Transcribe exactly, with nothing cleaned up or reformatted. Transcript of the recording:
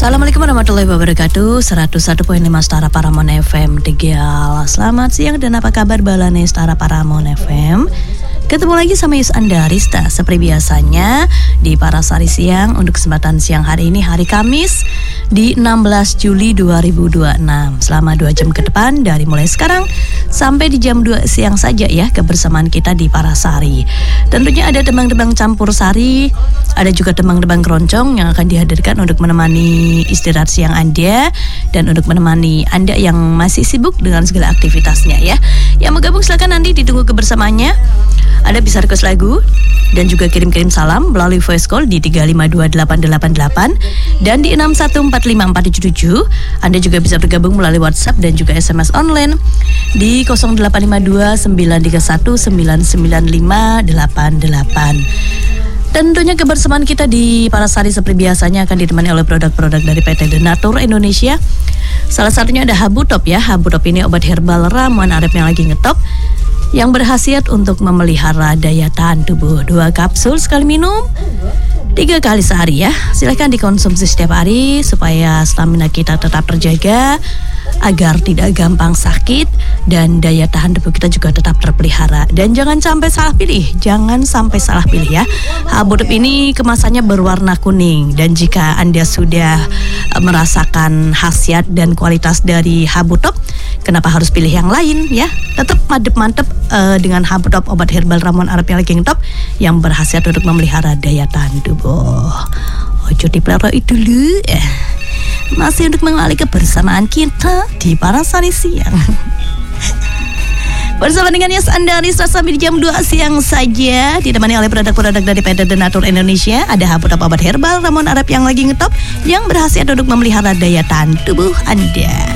Assalamualaikum warahmatullahi wabarakatuh. seratus satu koma lima Setara Paramon F M Tegal. Selamat siang dan apa kabar balane Setara Paramon F M. Ketemu lagi sama Yus Andarista seperti biasanya di Parasari Siang untuk kesempatan siang hari ini, hari Kamis di enam belas Juli dua ribu dua puluh enam. Selama dua jam ke depan dari mulai sekarang sampai di jam dua siang saja ya kebersamaan kita di Parasari. Tentunya ada tembang-tembang campur sari, ada juga tembang-tembang keroncong yang akan dihadirkan untuk menemani istirahat siang Anda dan untuk menemani Anda yang masih sibuk dengan segala aktivitasnya ya. Yang mau gabung silakan nanti ditunggu kebersamaannya. Anda bisa request lagu dan juga kirim-kirim salam melalui voice call di tiga lima dua delapan delapan delapan dan di enam satu empat lima empat tujuh tujuh. Anda juga bisa bergabung melalui WhatsApp dan juga S M S online di nol delapan lima dua sembilan tiga satu sembilan sembilan lima delapan delapan. Tentunya kebersamaan kita di Parasari seperti biasanya akan ditemani oleh produk-produk dari P T Denatur Indonesia. Salah satunya ada Habutop ya. Habutop ini obat herbal ramuan Arab yang lagi ngetop, yang berkhasiat untuk memelihara daya tahan tubuh. Dua kapsul sekali minum, tiga kali sehari ya. Silahkan dikonsumsi setiap hari supaya stamina kita tetap terjaga, agar tidak gampang sakit dan daya tahan tubuh kita juga tetap terpelihara. Dan jangan sampai salah pilih, jangan sampai salah pilih ya. Habutop ini kemasannya berwarna kuning, dan jika Anda sudah merasakan khasiat dan kualitas dari Habutop, kenapa harus pilih yang lain ya? Tetap mantep-mantep uh, dengan Habutop, obat herbal ramuan Arab yang lagi top yang berkhasiat untuk memelihara daya tahan tubuh. Ojo dipelero itu dulu eh. Masih untuk mengawali kebersamaan kita di Parasari Siang. Bersama dengan Yus Andarista sampai di jam dua siang saja, ditemani oleh produk-produk dari P T Denatur Indonesia. Ada Habutop, obat herbal ramuan Arab yang lagi ngetop yang berkhasiat untuk memelihara daya tahan tubuh Anda.